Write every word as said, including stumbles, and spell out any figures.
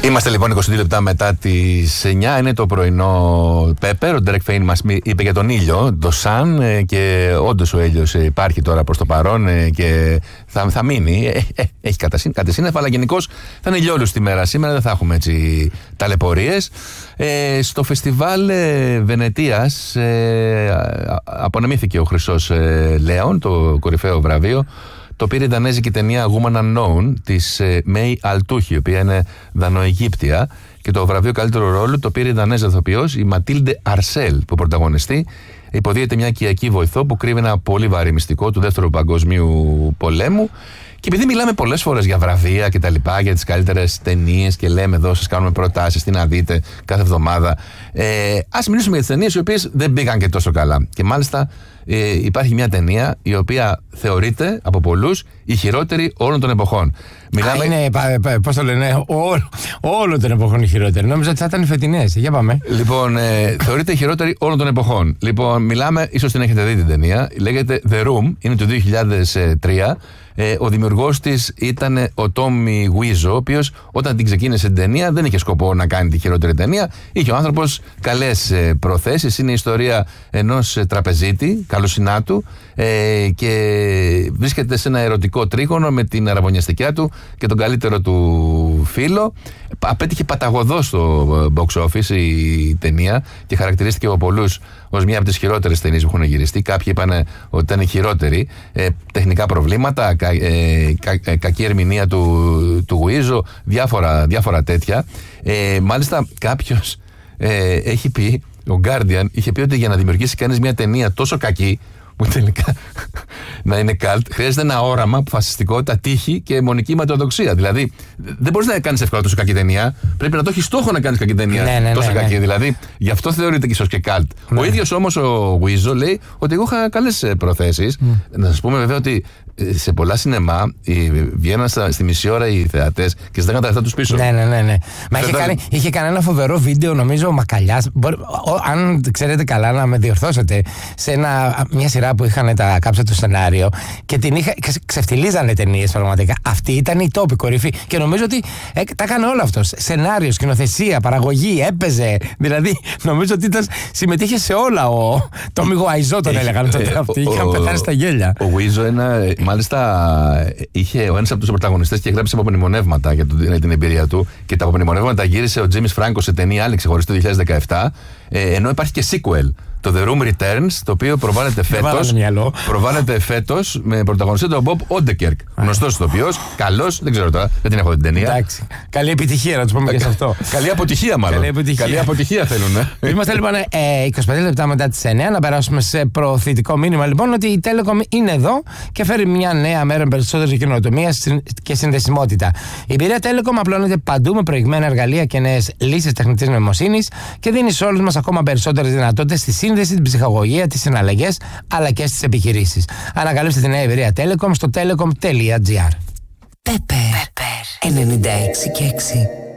Είμαστε λοιπόν είκοσι δύο λεπτά μετά τις εννιά, είναι το πρωινό Πέπερ. Ο Ντέρεκ Φέιν μας είπε για τον ήλιο, το Sun, και όντως ο ήλιος υπάρχει τώρα προς το παρόν και θα, θα μείνει. Ε, ε, έχει κατασύννεφα, αλλά γενικώς θα είναι ηλιόλουστη τη μέρα σήμερα, δεν θα έχουμε έτσι ταλαιπωρίες. Ε, στο φεστιβάλ ε, Βενετίας ε, απονεμήθηκε ο Χρυσός ε, Λέων, το κορυφαίο βραβείο. Το πήρε η δανέζικη ταινία Woman Unknown της Μέι Αλτούχη, η οποία είναι Δανοαιγύπτια, και το βραβείο καλύτερο ρόλο το πήρε η Δανέζα ηθοποιός, η Ματίλντε Αρσέλ, που πρωταγωνιστεί. Υποδίεται μια οικιακή βοηθό που κρύβει ένα πολύ βαρύ μυστικό του Δεύτερου Παγκοσμίου Πολέμου. Και επειδή μιλάμε πολλές φορές για βραβεία και τα λοιπά, για τις καλύτερες ταινίες, και λέμε εδώ, σας κάνουμε προτάσεις, τι να δείτε κάθε εβδομάδα, ε, ας μιλήσουμε για τις ταινίες οι οποίες δεν πήγαν και τόσο καλά. Και μάλιστα ε, υπάρχει μια ταινία η οποία θεωρείται από πολλούς η χειρότερη όλων των εποχών. Μιλάμε... Α, είναι, πώς το λένε, όλο, όλο των εποχών η χειρότερη. Νόμιζα ότι θα ήταν οι φετινές. Για πάμε. Λοιπόν, ε, θεωρείται η χειρότερη όλων των εποχών. Λοιπόν, μιλάμε, ίσως την έχετε δει την ταινία, λέγεται The Room, είναι το δύο χιλιάδες τρία. Ε, ο δημιουργός της ήταν ο Τόμι Γουίζο, ο οποίος όταν την ξεκίνησε την ταινία δεν είχε σκοπό να κάνει τη χειρότερη ταινία. Είχε ο άνθρωπος καλές ε, προθέσεις. Είναι η ιστορία ενός ε, τραπεζίτη, καλοσυνάτου, ε, και βρίσκεται σε ένα ερωτικό τρίγωνο με την αραβωνιαστικιά του και τον καλύτερο του φίλο. Απέτυχε παταγωδώς στο box office η ταινία και χαρακτηρίστηκε από πολλούς ως μια από τις χειρότερες ταινίες που έχουν γυριστεί. Κάποιοι είπαν ότι ήταν η χειρότερη. Ε, τεχνικά προβλήματα, κα, ε, κα, ε, κακή ερμηνεία του, του Γουίζο, διάφορα, διάφορα τέτοια. Ε, μάλιστα κάποιος ε, έχει πει, ο Guardian είχε πει ότι για να δημιουργήσει κανείς μια ταινία τόσο κακή, που τελικά να είναι καλτ, χρειάζεται ένα όραμα, αποφασιστικότητα, τύχη και μονική ματαιοδοξία. Δηλαδή, δεν μπορείς να κάνεις εύκολα τόσο κακή ταινία. Πρέπει να το έχεις στόχο να κάνεις κακή ταινία. Ναι, ναι, τόσο ναι, κακή. ναι. Δηλαδή, γι' αυτό θεωρείται και ίσως και καλτ. Ναι. Ο ίδιος όμως ο Γουίζο λέει ότι εγώ είχα καλές προθέσεις. Mm. Να σας πούμε βέβαια ότι σε πολλά σινεμά βγαίναν στη μισή ώρα οι θεατές και ζητάγαν τα λεφτά τους πίσω. Ναι, ναι, ναι. ναι. Μα είχε, κάνει, είχε κάνει ένα φοβερό βίντεο, νομίζω, ο Μακαλιάς. Μπορεί, ο, αν ξέρετε καλά, να με διορθώσετε, σε ένα, μια σειρά που είχαν τα κάψα το σενάριο και την είχα, ξεφτιλίζανε ταινίες πραγματικά. Αυτή ήταν η τόπη κορυφή. Και νομίζω ότι ε, τα έκανε όλο αυτό. Σενάριο, σκηνοθεσία, παραγωγή, έπαιζε. Δηλαδή, νομίζω ότι ήταν, συμμετείχε σε όλα. Ο, το Μίγο Αϊζό τον έλεγαν τότε αυτοί. Είχαν πεθάνει στα γέλια. Ο Γουίζο ένα. Μάλιστα, είχε ο ένας από τους πρωταγωνιστές και γράψε απομνημονεύματα για την εμπειρία του, και τα απομνημονεύματα γύρισε ο Τζίμις Φράνκο σε ταινία άλλη ξεχωριστή το δύο χιλιάδες δεκαεπτά, ενώ υπάρχει και sequel, το The Room Returns, το οποίο προβάλλεται φέτος, προβάλλεται φέτος με πρωταγωνιστή τον Bob Odenkirk. Γνωστός ηθοποιός, καλός, δεν ξέρω τώρα, δεν την έχω την ταινία. Εντάξει. Καλή επιτυχία, να του πούμε και σε αυτό. Καλή αποτυχία, μάλλον. Καλή αποτυχία, Καλή αποτυχία θέλουν. Είμαστε λοιπόν ε, είκοσι πέντε λεπτά μετά τις εννιά, να περάσουμε σε προωθητικό μήνυμα λοιπόν ότι η Telecom είναι εδώ και φέρει μια νέα μέρα με περισσότερη καινοτομία και συνδεσιμότητα. Η εμπειρία Telecom απλώνεται παντού με προηγμένα εργαλεία και νέες λύσεις τεχνητής νοημοσύνης και δίνει σε όλους μας ακόμα περισσότερες δυνατότητες στη σύνδεση, την ψυχαγωγία, τις συναλλαγές αλλά και στις επιχειρήσεις. Ανακαλύψτε τη νέα εμπειρία Telecom στο telecom τελεία gr. Πέπερ ενενήντα έξι και έξι.